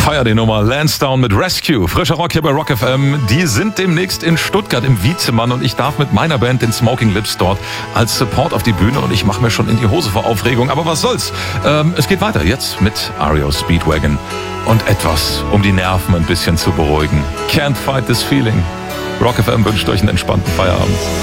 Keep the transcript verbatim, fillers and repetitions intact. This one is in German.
Feier die Nummer Lansdowne mit Rescue. Frischer Rock hier bei Rock F M. Die sind demnächst in Stuttgart im Wiedemann und ich darf mit meiner Band, den Smoking Lips, dort als Support auf die Bühne und ich mache mir schon in die Hose vor Aufregung. Aber was soll's? Ähm, es geht weiter jetzt mit R E O Speedwagon und etwas, um die Nerven ein bisschen zu beruhigen. Can't fight this feeling. Rock F M wünscht euch einen entspannten Feierabend.